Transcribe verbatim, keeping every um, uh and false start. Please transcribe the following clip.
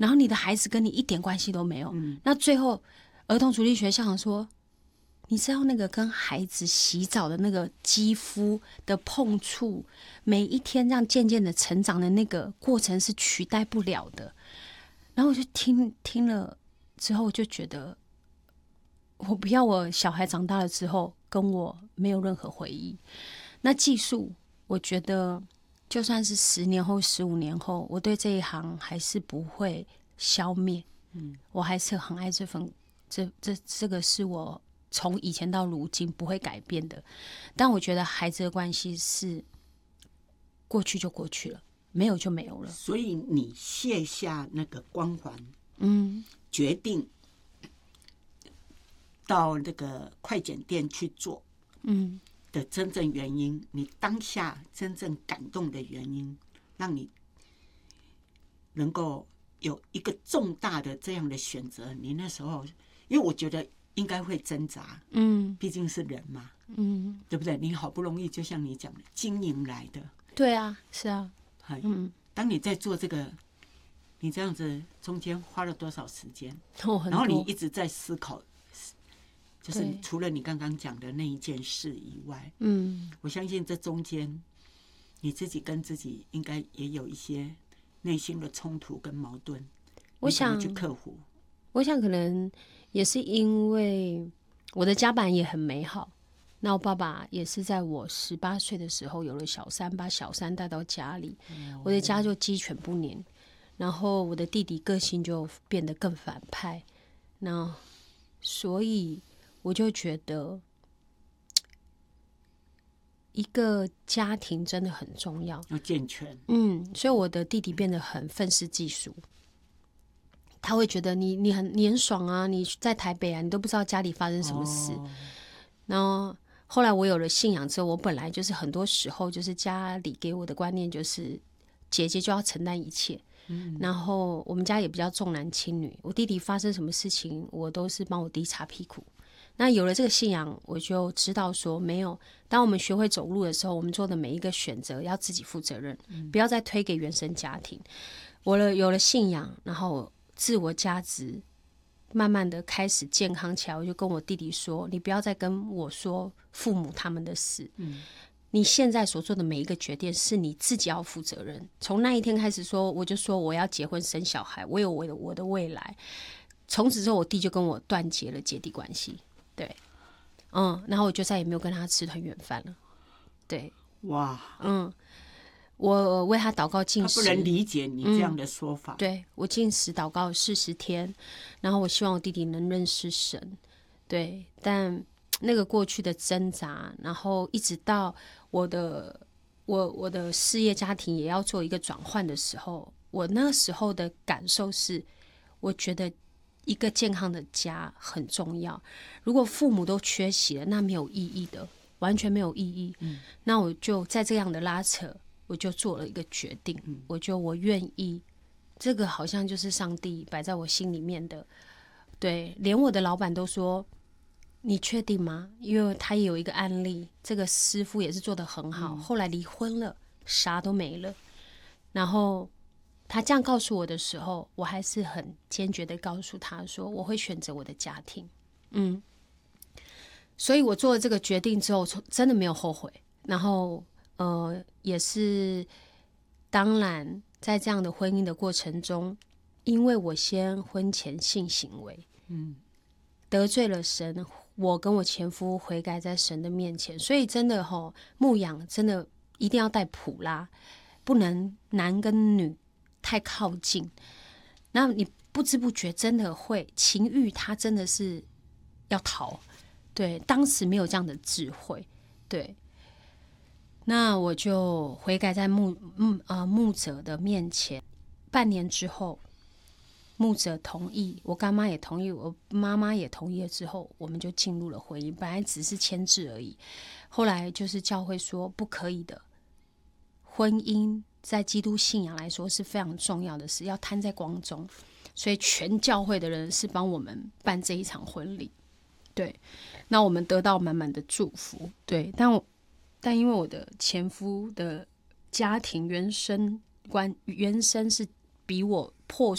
然后你的孩子跟你一点关系都没有。嗯、那最后儿童主力学校长说，你知道那个跟孩子洗澡的那个肌肤的碰触，每一天让渐渐的成长的那个过程是取代不了的。然后我就听听了之后，我就觉得我不要我小孩长大了之后跟我没有任何回忆。那技术，我觉得就算是十年后、十五年后，我对这一行还是不会消灭。嗯，我还是很爱这份，这这这个是我从以前到如今不会改变的。但我觉得孩子的关系是过去就过去了，没有就没有了。 所以你卸下那个光环， 嗯， 决定到那个快剪店去做，嗯。的真正原因，你当下真正感动的原因，让你能够有一个重大的这样的选择。你那时候，因为我觉得应该会挣扎，嗯，毕竟是人嘛，嗯，对不对？你好不容易，就像你讲的，经营来的， 对啊，是啊， 嗯，当你在做这个，你这样子中间花了多少时间？ 哦， 然后你一直在思考。就是除了你刚刚讲的那一件事以外，嗯，我相信这中间你自己跟自己应该也有一些内心的冲突跟矛盾， 我想去克服。 我想可能也是因为我的家版也很美好，那我爸爸也是在我十八岁的时候有了小三，把小三带到家里，哦、我的家就鸡犬不宁，然后我的弟弟个性就变得更反派，那所以。我就觉得一个家庭真的很重要， 要健全。 嗯，所以我的弟弟变得很愤世嫉俗，他会觉得你你很你很爽啊，你在台北啊，你都不知道家里发生什么事。哦、然后后来我有了信仰之后，我本来就是很多时候就是家里给我的观念就是姐姐就要承担一切。嗯、然后我们家也比较重男轻女，我弟弟发生什么事情，我都是帮我弟擦屁股。那有了这个信仰，我就知道说，没有。当我们学会走路的时候，我们做的每一个选择要自己负责任，嗯、不要再推给原生家庭。我了有了信仰，然后自我价值慢慢的开始健康起来。我就跟我弟弟说：“你不要再跟我说父母他们的事，嗯、你现在所做的每一个决定是你自己要负责任。”从那一天开始说，我就说我要结婚生小孩，我有我的我的未来。从此之后，我弟就跟我断绝了姐弟关系。对，嗯，然后我就再也没有跟他吃团圆饭了。对， 哇， 嗯，我为他祷告禁食， 他不能理解你这样的说法。 嗯、对，我禁食祷告四十天，然后我希望我弟弟能认识神。对，但那个过去的挣扎，然后一直到我的我我的事业家庭也要做一个转换的时候，我那个时候的感受是，我觉得。一个健康的家很重要，如果父母都缺席了，那没有意义的，完全没有意义。嗯、那我就在这样的拉扯，我就做了一个决定，嗯、我就我愿意，这个好像就是上帝摆在我心里面的。对，连我的老板都说：“你确定吗？”因为他也有一个案例，这个师傅也是做得很好，嗯、后来离婚了，啥都没了，然后。他这样告诉我的时候，我还是很坚决的告诉他说，我会选择我的家庭。嗯，所以我做了这个决定之后，真的没有后悔。然后，呃，也是，当然，在这样的婚姻的过程中，因为我先婚前性行为，嗯，得罪了神，我跟我前夫悔改在神的面前，所以真的吼，牧养真的一定要带谱啦，不能男跟女。太靠近，那你不知不觉真的会情欲，它真的是要逃。对，当时没有这样的智慧。对，那我就悔改在牧牧呃牧者的面前。半年之后，牧者同意，我干妈也同意，我妈妈也同意了之后，我们就进入了婚姻。本来只是签字而已，后来就是教会说不可以的，婚姻。在基督信仰来说是非常重要的事，要摊在光中，所以全教会的人是帮我们办这一场婚礼。对，那我们得到满满的祝福。对，但我但因为我的前夫的家庭原生观原生是比我破